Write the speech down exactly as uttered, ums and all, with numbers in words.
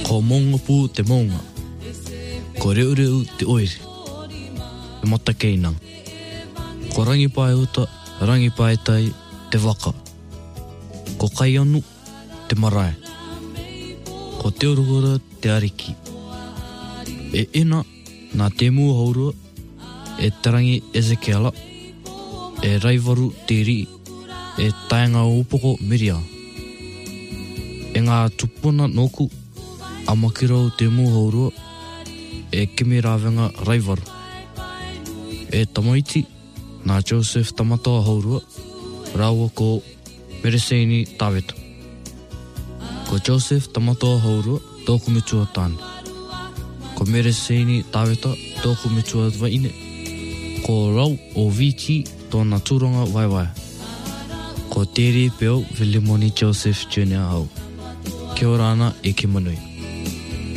Ko monga pū te monga. Ko reu reu te oire. Te mata keinang. Ko rangi pae uta, rangi pae tai te waka. Ko kai anu te marae. Ko te urugura te ariki. E ena nā te mua haurua e tarangi Ezekiela. E raivaru te ri. E taenga upoko miria. E ngā tupuna noku amakirau te mua haurua. E kimi rāwenga raivaru. E tamaiti nā Joseph tamatoa haurua. Raua ko Mereseini Tāweta. Ko Joseph tamatoa haurua tōku mitua tāne. Ko Mereseini Tāweta tōku mitua waine. Ko rau o Viti tōna tūranga waiwai. Ko Tere Peo Vilimoni Joseph Junior Hau. Kia ora ana e ki manui.